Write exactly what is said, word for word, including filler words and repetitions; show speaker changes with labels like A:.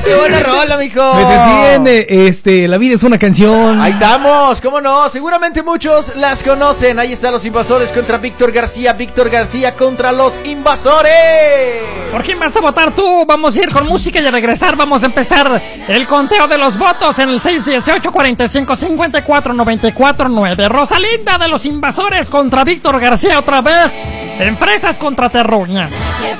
A: Qué buena rola, mijo.
B: Me sentí en, eh, este, La vida es una canción.
A: Ahí estamos, cómo no, seguramente muchos las conocen. Ahí están Los Invasores contra Víctor García, Víctor García contra Los Invasores.
C: ¿Por quién vas a votar tú? Vamos a ir con música y a regresar vamos a empezar el conteo de los votos en el seis dieciocho, cuarenta y cinco, cincuenta y cuatro, noventa y cuatro, nueve. Rosalinda de Los Invasores contra Víctor García otra vez en Fresas contra Terruñas.